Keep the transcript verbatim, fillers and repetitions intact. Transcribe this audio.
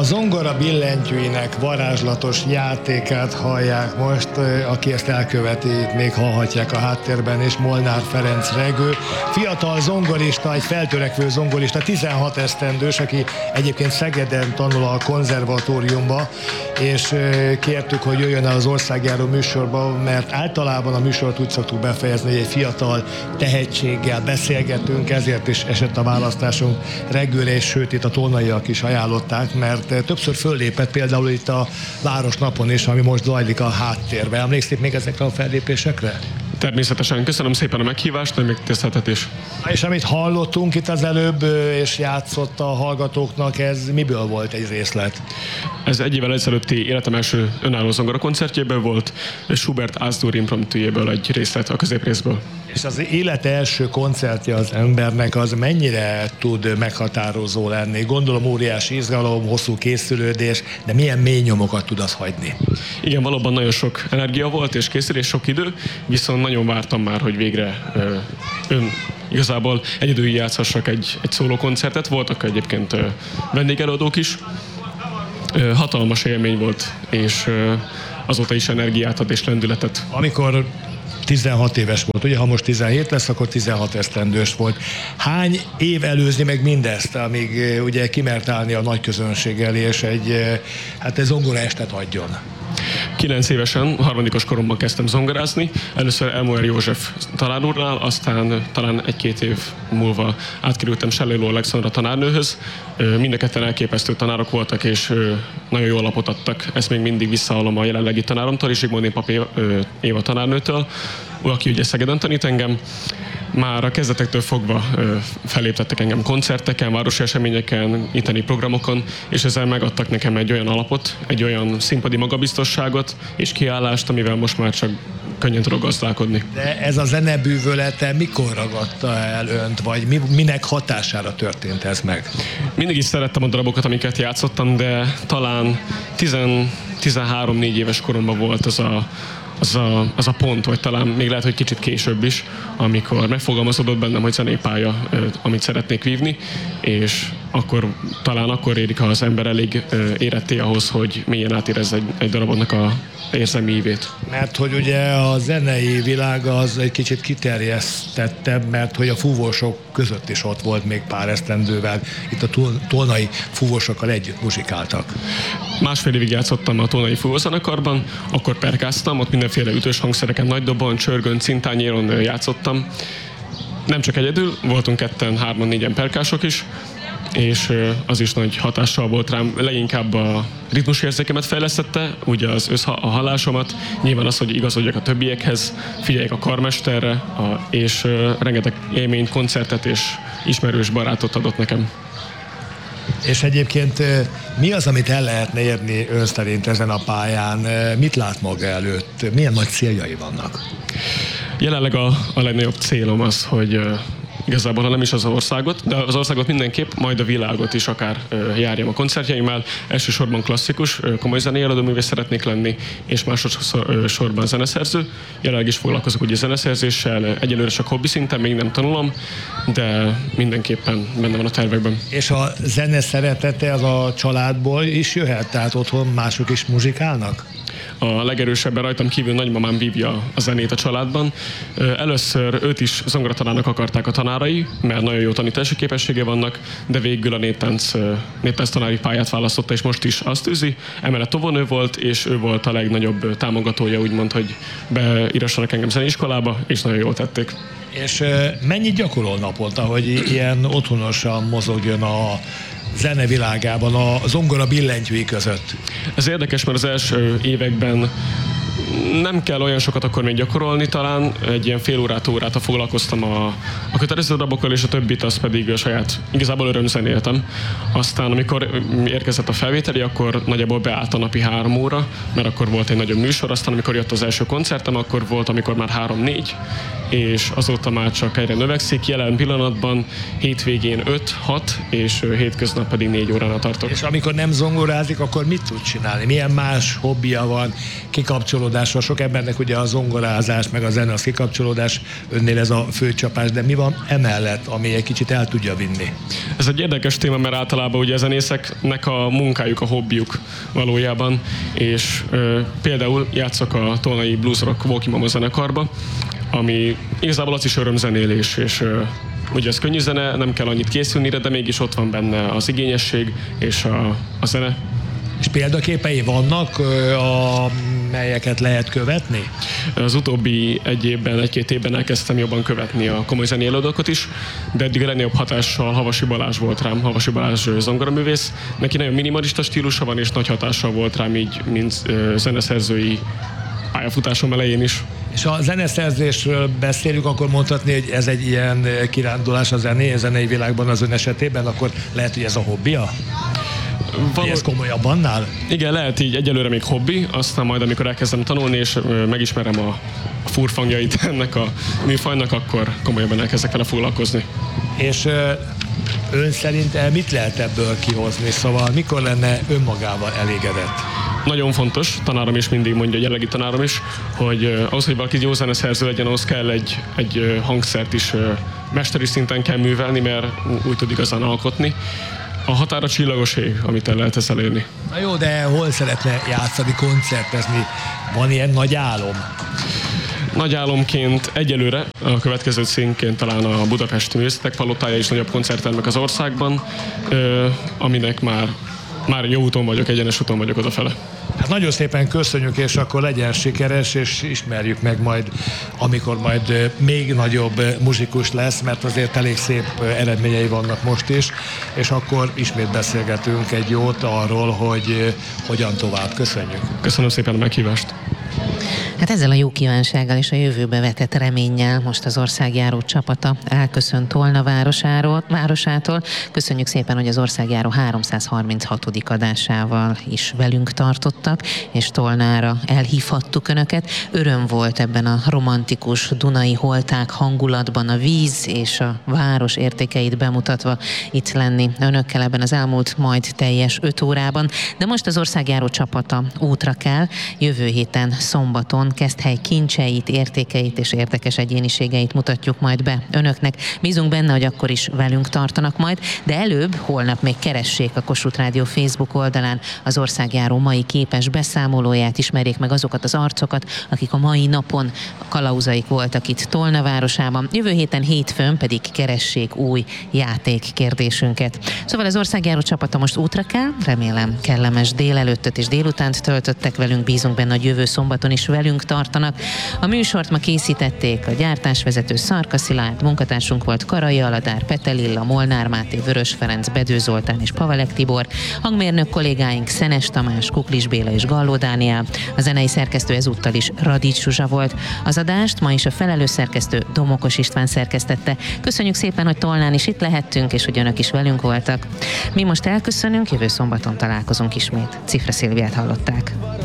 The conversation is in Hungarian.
A zongora billentyűinek varázslatos játékát hallják most, aki ezt elköveti, itt még hallhatják a háttérben, és Molnár Ferenc Regő, fiatal zongorista, egy feltörekvő zongorista, tizenhat esztendős, aki egyébként Szegeden tanul a konzervatóriumba, és kértük, hogy jöjjön el az országjáró műsorba, mert általában a műsort úgy szoktuk befejezni, hogy egy fiatal tehetséggel beszélgetünk, ezért is esett a választásunk Regőre, és sőt itt a tolnaiak is ajánlották, mert többször föllépett például itt a Városnapon is, ami most zajlik a háttérben. Emlékszik még ezekre a fellépésekre? Természetesen. Köszönöm szépen a meghívást, nagy megtiszteltetés. És amit hallottunk itt az előbb, és játszott a hallgatóknak, ez miből volt egy részlet? Ez egy évvel ezelőtti életem első önálló zongora koncertjéből volt, Schubert Ásdúr impromptujéből egy részlet a középrészből. És az élet első koncertje az embernek az mennyire tud meghatározó lenni? Gondolom óriási izgalom, hosszú készülődés, de milyen mély nyomokat tud az hagyni? Igen, valóban nagyon sok energia volt és készülés, sok idő, viszont nagyon vártam már, hogy végre ö, ön igazából egyedül játszhassak egy, egy szóló koncertet. Voltak egyébként ö, vendégelőadók is. Ö, hatalmas élmény volt, és ö, azóta is energiát ad és lendületet. Amikor tizenhat éves volt, ugye, ha most tizenhét lesz, akkor tizenhat esztendős volt. Hány év előzni meg mindezt, amíg ugye kimert állni a nagy közönség elé, és egy, hát egy zongora estet adjon? Kilenc évesen, harmadikos koromban kezdtem zongorázni. Először Elmóer József tanár úrnál, aztán talán egy-két év múlva átkerültem Selléló Alexandra tanárnőhöz. Mind a ketten elképesztő tanárok voltak, és nagyon jó alapot adtak. Ezt még mindig visszahallom a jelenlegi tanáromtól, és Zsigmonné Pap Éva tanárnőtől, aki ugye Szegeden tanít engem. Már a kezdetektől fogva ö, feléptettek engem koncerteken, városi eseményeken, itteni programokon, és ezzel megadtak nekem egy olyan alapot, egy olyan színpadi magabiztosságot és kiállást, amivel most már csak könnyen tudok gazdálkodni. De ez a zenebűvölete mikor ragadta el önt, vagy mi, minek hatására történt ez meg? Mindig is szerettem a darabokat, amiket játszottam, de talán tizenhárom-négy éves koromban volt az a Az a, az a pont, vagy talán még lehet, hogy kicsit később is, amikor megfogalmazódott bennem, hogy zenépálya, amit szeretnék vívni, és akkor, talán akkor érik, ha az ember elég éretté ahhoz, hogy mélyen átérezze egy, egy darabodnak a érzelmi ívét. Mert hogy ugye a zenei világ az egy kicsit kiterjesztettebb, mert hogy a fúvósok között is ott volt még pár esztendővel, itt a tolnai fúvósokkal együtt muzsikáltak. Másfél évig játszottam a tolnai fúvózenekarban, akkor perkáztam, ott mindenféle ütős hangszereken, nagy dobon, csörgön, cintányéron játszottam. Nem csak egyedül, voltunk ketten, hárman, négyen perkások is, és az is nagy hatással volt rám. Leginkább a ritmusérzékemet fejlesztette, ugye az összha- a hallásomat, nyilván az, hogy igazodjak a többiekhez, figyeljek a karmesterre, a, és uh, rengeteg élményt, koncertet és ismerős barátot adott nekem. És egyébként mi az, amit el lehetne érni ön szerint ezen a pályán? Mit lát maga előtt? Milyen nagy céljai vannak? Jelenleg a, a legnagyobb célom az, hogy uh, igazából, ha nem is az országot, de az országot mindenképp, majd a világot is akár uh, járjam a koncertjeimmel. Elsősorban klasszikus, uh, komoly zenei előadóművész szeretnék lenni, és másodszorban zeneszerző. Jelenleg is foglalkozok ugye zeneszerzéssel, egyelőre csak hobbi szinten, még nem tanulom, de mindenképpen benne van a tervekben. És a zene szeretete az a családból is jöhet? Tehát otthon mások is muzsikálnak? A legerősebben rajtam kívül nagymamám vívja a zenét a családban. Először őt is zongoratanárnak akarták a tanárai, mert nagyon jó tanítási képessége vannak, de végül a néptánc, néptánc tanári pályát választotta, és most is azt űzi. Emellett óvónő volt, és ő volt a legnagyobb támogatója, úgymond, hogy beírassanak engem zeneiskolába, és nagyon jól tették. És mennyit gyakorol naponta, hogy ilyen otthonosan mozogjon a zene világában, a zongora billentyűi között? Ez érdekes, mert az első években nem kell olyan sokat akkor még gyakorolni, talán egy ilyen fél órát, órát foglalkoztam a, a kötelező darabokkal, és a többit az pedig a saját, igazából örömzenéltem. Aztán amikor érkezett a felvételi, akkor nagyjából beállt a napi három óra, mert akkor volt egy nagyobb műsor, aztán amikor jött az első koncertem, akkor volt, amikor már három-négy, és azóta már csak egyre növekszik. Jelen pillanatban hétvégén öt-hat, és hétköznap pedig négy óránál tartok. És amikor nem zongorázik, akkor mit tud csinálni? Milyen más hobbija van, kikapcsolódás kikapcsolódása. Sok embernek ugye a zongorázás, meg a zene, az kikapcsolódás, önnél ez a főcsapás, de mi van emellett, ami egy kicsit el tudja vinni? Ez egy érdekes téma, mert általában ugye a zenészeknek a munkájuk, a hobbiuk valójában, és ö, például játszok a Tolnai Blues Rock Walkie Mama zenekarba, ami igazából az is örömzenélés, és ö, ugye ez könnyű zene, nem kell annyit készülni, de mégis ott van benne az igényesség és a, a zene. És példaképei vannak, a, melyeket lehet követni? Az utóbbi egy évben, egy-két évben elkezdtem jobban követni a komoly zenei előadókat is, de eddig a legnagyobb hatással Havasi Balázs volt rám, Havasi Balázs zongoraművész. Neki nagyon minimalista stílusa van, és nagy hatással volt rám így, mint zeneszerzői pályafutásom elején is. És ha a zeneszerzésről beszélünk, akkor mondhatni, hogy ez egy ilyen kirándulás a zené, a zenei világban az ön esetében, akkor lehet, hogy ez a hobbija? Való... Ez komolyabb annál? Igen, lehet így, egyelőre még hobbi, aztán majd amikor elkezdem tanulni, és megismerem a furfangjait ennek a műfajnak, akkor komolyabban elkezdek vele foglalkozni. És ön szerint mit lehet ebből kihozni? Szóval mikor lenne önmagával elégedett? Nagyon fontos, tanárom is mindig mondja, a jelenlegi tanárom is, hogy uh, ahhoz, hogy valaki jó zeneszerző legyen, ahhoz kell egy, egy uh, hangszert is uh, mesteri szinten kell művelni, mert úgy tud igazán alkotni. A határ a csillagos ég, amit el lehet ezt elérni. Na jó, de hol szeretne játszani, koncertezni? Van ilyen nagy álom? Nagy álomként egyelőre, a következő címként talán a Budapesti Művészetek Palotája is nagyobb koncerttermek az országban, uh, aminek már Már jó úton vagyok, egyenes úton vagyok odafele. Hát nagyon szépen köszönjük, és akkor legyen sikeres, és ismerjük meg majd, amikor majd még nagyobb muzsikus lesz, mert azért elég szép eredményei vannak most is, és akkor ismét beszélgetünk egy jót arról, hogy hogyan tovább. Köszönjük. Köszönöm szépen a meghívást. Hát ezzel a jó kívánsággal és a jövőbe vetett reménnyel most az országjáró csapata elköszönt Tolna városáról, városától. Köszönjük szépen, hogy az országjáró háromszázharminchatodik adásával is velünk tartottak, és Tolnára elhívhattuk Önöket. Öröm volt ebben a romantikus dunai holták hangulatban a víz és a város értékeit bemutatva itt lenni Önökkel ebben az elmúlt majd teljes öt órában. De most az országjáró csapata útra kell. Jövő héten szombaton Keszthely kincseit, értékeit és érdekes egyéniségeit mutatjuk majd be Önöknek. Bízunk benne, hogy akkor is velünk tartanak majd, de előbb holnap még keressék a Kossuth Rádió Facebook oldalán az országjáró mai képes beszámolóját, ismerjék meg azokat az arcokat, akik a mai napon kalauzaik voltak itt Tolna városában. Jövő héten hétfőn pedig keressék új játékkérdésünket. Szóval az országjáró csapata most útra kell, remélem kellemes délelőttöt és délutánt töltöttek velünk, bízunk benne, hogy jövő szombaton is velünk tartanak. A műsort ma készítették a gyártásvezető Szarka Szilárd, munkatársunk volt Karai Aladár, Petelilla, Molnár Máté, Vörös Ferenc, Bedő Zoltán és Pavelek Tibor, hangmérnök kollégáink Szenes Tamás, Kuklis Béla és Galló Dániel, a zenei szerkesztő ezúttal is Radics Zsuzsa volt. Az adást ma is a felelős szerkesztő Domokos István szerkesztette. Köszönjük szépen, hogy Tolnán is itt lehettünk, és hogy Önök is velünk voltak. Mi most elköszönünk, jövő szombaton találkozunk ismét. Cifra Szilviát hallották.